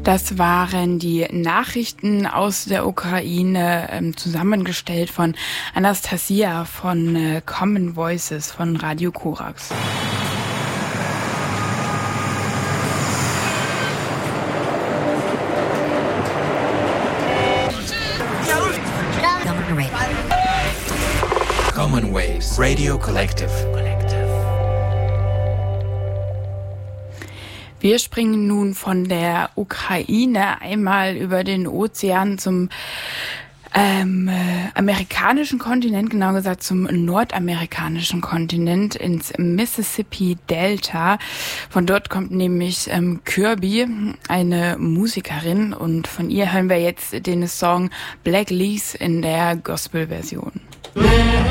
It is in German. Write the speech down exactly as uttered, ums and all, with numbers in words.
Das waren die Nachrichten aus der Ukraine, ähm, zusammengestellt von Anastasia von äh, Common Voices von Radio Korax. Common Waves Radio Collective. Wir springen nun von der Ukraine einmal über den Ozean zum ähm, äh, amerikanischen Kontinent, genau gesagt zum nordamerikanischen Kontinent, ins Mississippi Delta. Von dort kommt nämlich ähm, Kirby, eine Musikerin, und von ihr hören wir jetzt den Song Black Leaves in der Gospel-Version.